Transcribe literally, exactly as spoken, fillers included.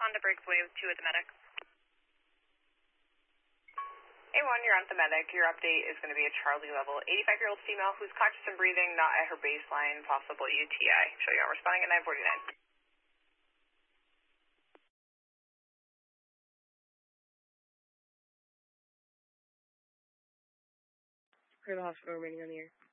Honda breaks away with two at the medic. A one, you're on the medic. Your update is going to be a Charlie level, eighty-five-year-old female who's conscious and breathing, not at her baseline, possible U T I. Show you out responding at nine forty-nine. Clear the hospital, remaining on the air.